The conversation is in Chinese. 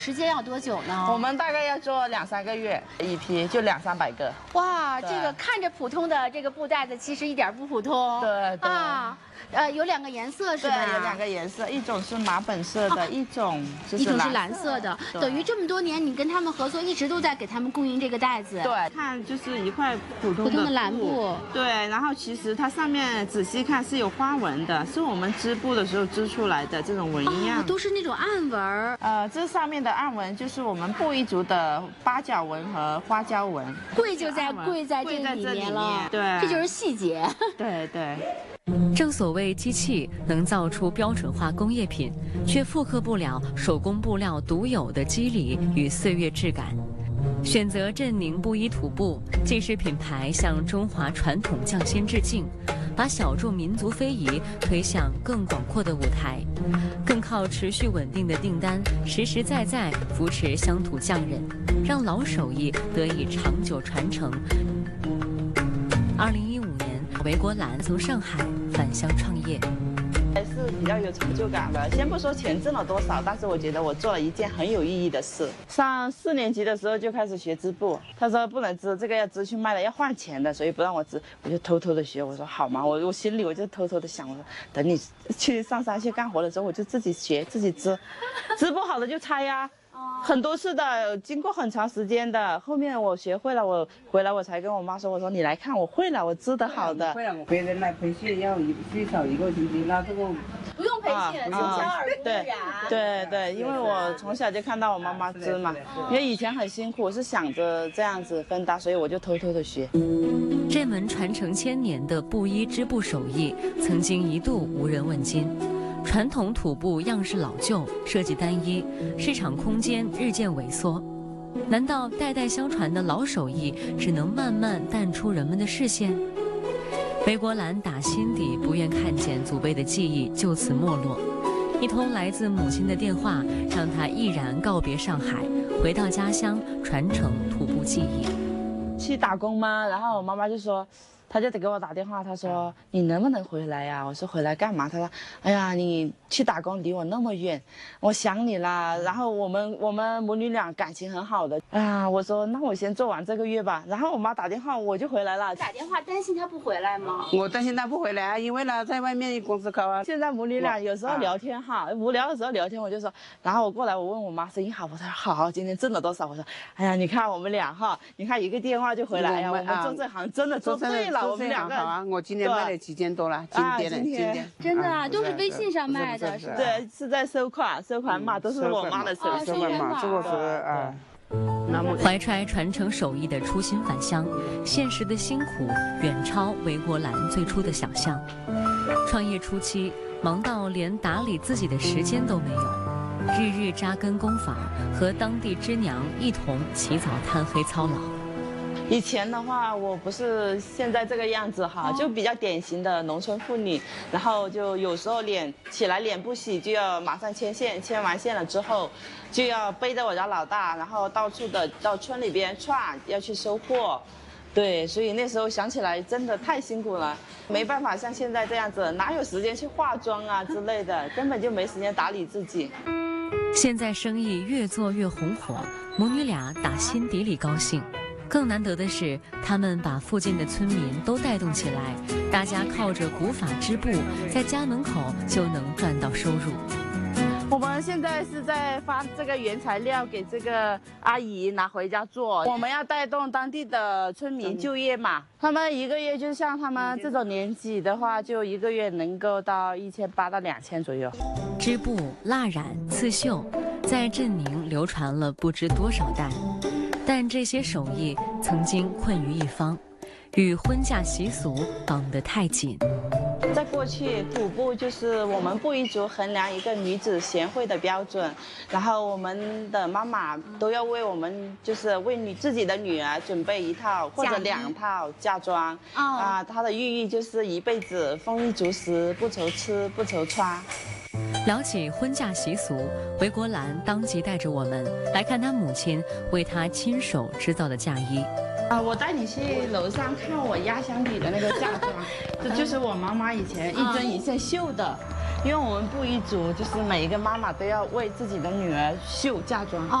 时间要多久呢？ 我们大概要做2、3个月，一批就200、300个。 哇，这个看着普通的这个布袋子，其实一点不普通。 对对。 啊，有2个颜色是吧？ 对，有2个颜色，一种是马本色的，一种是蓝色的。等于这么多年，你跟他们合作，一直都在给他们供应这个袋子。 对，看就是一块普通的蓝布。 对，然后其实它上面仔细看是有花纹的，是我们织布的时候织出来的这种纹样。 都是那种暗纹。 这上面的暗纹就是我们布依族的八角纹和花椒纹。 贵就在这里面了。 对， 这就是细节。 对对。 正所谓机器能造出标准化工业品，却复刻不了手工布料独有的肌理与岁月质感。选择镇宁布依土布，既是品牌向中华传统匠心致敬，把小众民族非遗推向更广阔的舞台，更靠持续稳定的订单，实实在在扶持乡土匠人，让老手艺得以长久传承。2015年，韦国兰从上海返乡创业。 还是比较有成就感的。先不说钱挣了多少，但是我觉得我做了一件很有意义的事。上4年级的时候就开始学织布，他说不能织，这个要织去卖了要换钱的，所以不让我织，我就偷偷的学。我说好嘛，我心里我就偷偷的想，我说等你去上山去干活的时候，我就自己学自己织，织不好的就拆呀。很多次的，经过很长时间的，后面我学会了，我回来我才跟我妈说，我说你来看，我会了，我织得好的。 会了，别人来培训要最少1个星期，那这个不用培训，从小耳濡目染。 对对，因为我从小就看到我妈妈织嘛，因为以前很辛苦，我是想着这样子分担，所以我就偷偷的学。 这门传承1000年的布依织布手艺，曾经一度无人问津。传统土布样式老旧，设计单一，市场空间日渐萎缩。难道代代相传的老手艺只能慢慢淡出人们的视线？韦国兰打心底不愿看见祖辈的技艺就此没落。一通来自母亲的电话，让他毅然告别上海，回到家乡传承土布技艺。 去打工吗？然后我妈妈就说。他就得给我打电话，他说你能不能回来呀？我说回来干嘛？他说，哎呀，你去打工离我那么远，我想你啦。然后我们母女俩感情很好的啊。我说那我先做完这个月吧。然后我妈打电话，我就回来了。 打电话担心他不回来吗？ 我担心他不回来啊，因为呢在外面公司考啊。 现在母女俩有时候聊天哈，无聊的时候聊天，我就说，然后我过来我问我妈生意好，我说好，今天挣了多少？我说，哎呀，你看我们俩哈，你看一个电话就回来，哎呀，我们做这行真的做对了。我们2个好啊，我今年卖了几件多了，今天真的啊，都是微信上卖的，是吧？ 对，是在收款码都是我妈的手收款码，这个是啊。 怀揣传承手艺的初心返乡，现实的辛苦远超韦国兰最初的想象。创业初期，忙到连打理自己的时间都没有，日日扎根工坊，和当地织娘一同起早贪黑操劳。 以前的话，我不是现在这个样子哈，就比较典型的农村妇女，然后就有时候脸不洗，就要马上牵线，牵完线了之后，就要背着我家老大，然后到处的到村里边串，要去收货。对，所以那时候想起来真的太辛苦了，没办法像现在这样子，哪有时间去化妆啊之类的，根本就没时间打理自己。 现在生意越做越红火，母女俩打心底里高兴。更难得的是，他们把附近的村民都带动起来，大家靠着古法织布，在家门口就能赚到收入。 我们现在是在发这个原材料给这个阿姨拿回家做，我们要带动当地的村民就业嘛。他们一个月就像他们这种年纪的话，就一个月能够到1800到2000左右。 织布、蜡染、刺绣，在镇宁流传了不知多少代。但这些手艺曾经困于一方，与婚嫁习俗绑得太紧。 在过去，土布就是我们布依族衡量一个女子贤惠的标准，然后我们的妈妈都要为我们，就是为自己的女儿准备1套或者2套嫁妆。啊，它的寓意就是一辈子丰衣足食，不愁吃不愁穿。 聊起婚嫁习俗，韦国兰当即带着我们来看她母亲为她亲手织造的嫁衣。 我带你去楼上看我压箱底的那个嫁妆，这就是我妈妈以前一针一线绣的。 因为我们布依族就是每一个妈妈都要为自己的女儿绣嫁妆。